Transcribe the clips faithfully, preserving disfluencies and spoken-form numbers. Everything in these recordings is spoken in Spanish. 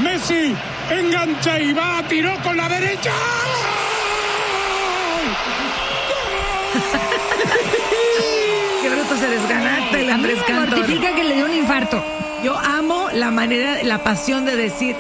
Messi engancha y va, tiró con la derecha. Qué bruto se desganaste el Andrés Cantor. Mortifica que le dio un infarto. Yo amo la manera, la pasión de decir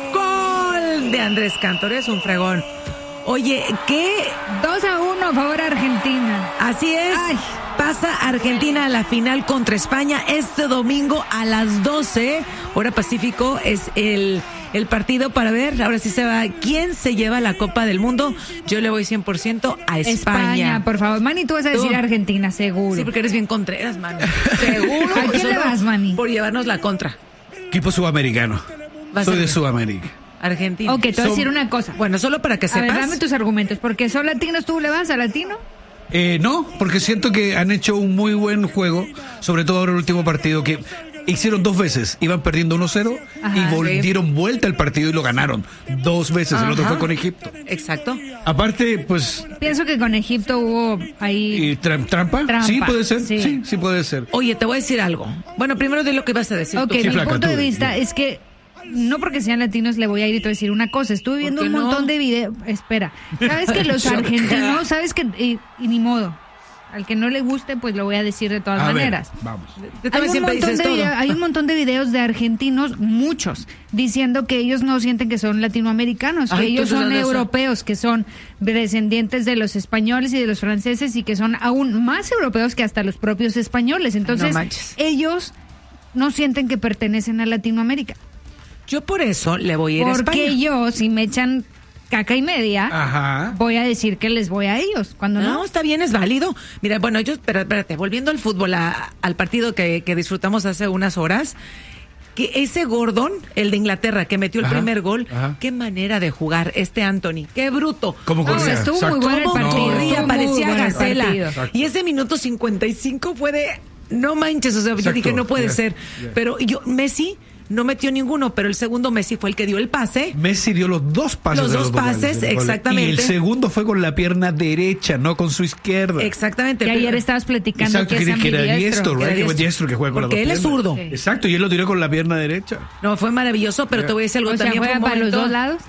gol de Andrés Cantor. Es un fregón. Oye, ¿qué? dos a uno a favor de Argentina. Así es. Ay. Pasa Argentina a la final contra España este domingo a las doce, hora Pacífico. Es el, el partido para ver, ahora sí se va, quién se lleva la Copa del Mundo. Yo le voy cien por ciento a España. España, por favor. Manny, tú vas a decir ¿Tú? Argentina, seguro. Sí, porque eres bien contreras, Manny. Seguro. ¿A quién le vas, Manny? Por llevarnos la contra. Equipo sudamericano. ¿Vas Soy a de qué? Sudamérica. Argentina. Ok, te voy a Som- decir una cosa. Bueno, solo para que A sepas. ver, dame tus argumentos, porque son latinos, ¿tú le vas a latino? Eh, no, porque siento que han hecho un muy buen juego, sobre todo ahora el último partido que hicieron dos veces, iban perdiendo uno cero Ajá, y vol- sí. dieron vuelta el partido y lo ganaron dos veces, el otro Ajá. fue con Egipto. Exacto. Aparte, pues, Pienso que con Egipto hubo ahí... ¿y tra- trampa? Trampa, Sí, puede ser, sí. sí. sí, puede ser. Oye, te voy a decir algo. Bueno, primero de lo que ibas a decir. Ok, tú. Sí, mi flaca, punto tú, de vista di. es que no porque sean latinos le voy a ir y te voy a decir una cosa. Estuve viendo qué un no? montón de videos. Espera, sabes que los Choca. argentinos, sabes que y, y ni modo. Al que no le guste, pues lo voy a decir de todas A ver, maneras. vamos. Tú Hay también un, siempre montón dices de todo. video- hay un montón de videos de argentinos, muchos, diciendo que ellos no sienten que son latinoamericanos, que Ay, ellos tú son sabes de eso. europeos, que son descendientes de los españoles y de los franceses y que son aún más europeos que hasta los propios españoles. Entonces, manches. ellos no sienten que pertenecen a Latinoamérica. Yo por eso le voy a ir a Porque España. yo, si me echan caca y media, Ajá. voy a decir que les voy a ellos, cuando No, no. está bien, es válido. Mira, bueno, yo, espera, espérate, volviendo al fútbol, a- al partido que, que disfrutamos hace unas horas, que ese Gordon, el de Inglaterra, que metió el Ajá, primer gol, ajá. qué manera de jugar este Anthony, qué bruto. ¿Cómo No, corría? estuvo Exacto. muy bueno el ¿Cómo partido. corría? estuvo muy Parecía bueno el gacela. partido. Exacto. Y ese minuto cincuenta y cinco fue de, no manches, o sea, yo Exacto, dije, no puede yeah, ser. yeah. Pero yo, Messi no metió ninguno, pero el segundo Messi fue el que dio el pase. Messi dio los dos pases. Los de dos goles, pases, de los goles. exactamente. Y el segundo fue con la pierna derecha, no con su izquierda. Exactamente. Que pero- ayer estabas platicando Exacto, que, que, es que era ambidiestro. diestro, que era ¿verdad? Que fue diestro. diestro que juega con Porque la él dos es piernas. zurdo. Sí. Exacto, y él lo tiró con la pierna derecha. No, fue maravilloso, pero te voy a decir algo O sea, también. juega fue un para los momento- dos lados.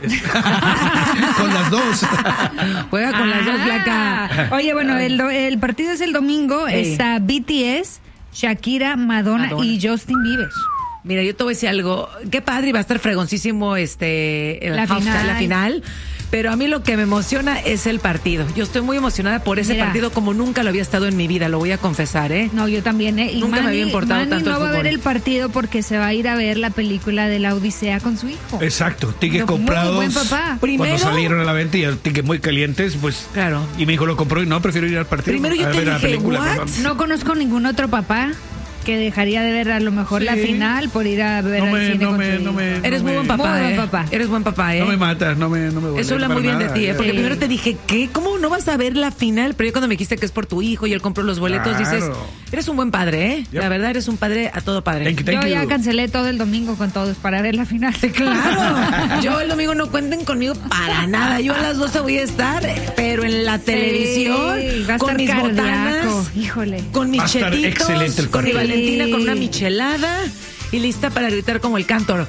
Con las dos. Juega con las dos, Ah. Blanca. Oye, bueno, el, do- el partido es el domingo. Ey. Está B T S, Shakira, Madonna, Madonna. y Justin Bieber. Mira, yo te voy a decir algo. Qué padre, y va a estar fregoncísimo este, el La halftime, final. la final. Pero a mí lo que me emociona es el partido. Yo estoy muy emocionada por ese Mira. partido como nunca lo había estado en mi vida, lo voy a confesar, ¿eh? No, yo también, ¿eh? Y Nunca me Manny- había importado Manny tanto el no va a fútbol. ver el partido porque se va a ir a ver la película de la Odisea con su hijo. Exacto, tickets Muy comprados. buen papá. Cuando Primero- salieron a la venta y el ticket muy calientes, pues. Claro. Y mi hijo lo compró y no, prefiero ir al partido. Primero yo a te ver la dije, película, ¿what? perdón. No conozco ningún otro papá que dejaría de ver a lo mejor Sí. la final por ir a ver No al me- cine no con me- su no hijo. me- Eres no muy me- buen papá, Muy buen ¿eh? papá. Eres buen papá, ¿eh? No me matas, no me, no me Eso habla para muy bien de nada, ti, ¿eh? ya. Porque Sí. primero te dije, ¿qué? ¿Cómo no vas a ver la final? Pero yo cuando me dijiste que es por tu hijo y él compró los boletos, Claro. dices, eres un buen padre, ¿eh? Yep. La verdad, eres un padre a todo padre. Thank you, thank Yo ya you. cancelé todo el domingo con todos para ver la final. Claro, yo el domingo no cuenten conmigo para nada. Yo a las doce voy a estar, pero en la televisión, Sí, va a con estar mis cardíaco. botanas, Híjole. con mis Va a estar chetitos, excelente el con mi partido. Valentina, Sí. con una michelada y lista para gritar como el Cantor.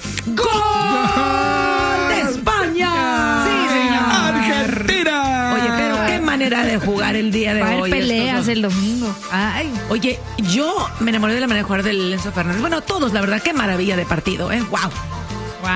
¡Gol de España! Sí, señor. ¡Argentina! Oye, pero qué manera de jugar el día de Va a haber hoy. peleas estos dos. el domingo. Ay. Oye, yo me enamoré de la manera de jugar del Enzo Fernández. Bueno, todos, la verdad, qué maravilla de partido, ¿eh? ¡Wow!